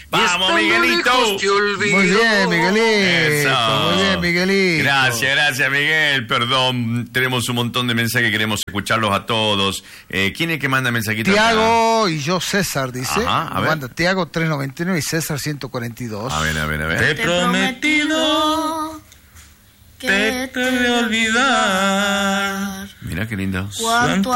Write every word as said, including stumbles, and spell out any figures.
Vamos, Miguelito. Muy bien, Miguelito. Eso. Muy bien, Miguelito. Gracias, gracias, Miguel. Perdón, tenemos un montón de mensajes, queremos escucharlos a todos. Eh, ¿Quién es que manda mensajitos? Tiago y yo César, dice. Ajá, a ver. Manda Tiago trescientos noventa y nueve y César ciento cuarenta y dos. A ver, a ver, a ver. Te he prometido que te voy a olvidar. Mira qué lindo. Cuánto